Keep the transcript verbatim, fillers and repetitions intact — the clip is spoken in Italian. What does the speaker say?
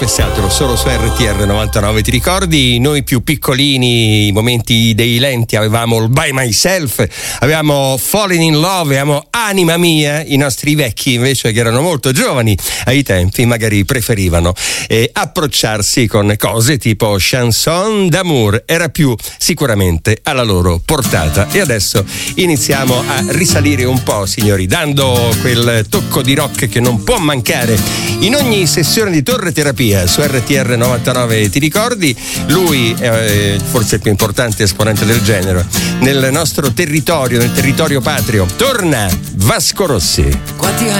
Pensatelo, solo su R T R novantanove. Ti ricordi noi più piccolini, i momenti dei lenti, avevamo il By Myself, avevamo Falling in Love, avevamo Anima Mia. I nostri vecchi invece, che erano molto giovani ai tempi, magari preferivano eh, approcciarsi con cose tipo chanson d'amour, era più sicuramente alla loro portata. E adesso iniziamo a risalire un po', signori, dando quel tocco di rock che non può mancare in ogni sessione di Torre Terapia su R T R novantanove. Ti ricordi? Lui è forse il più importante esponente del genere nel nostro territorio, nel territorio patrio. Torna Vasco Rossi. Quanti anni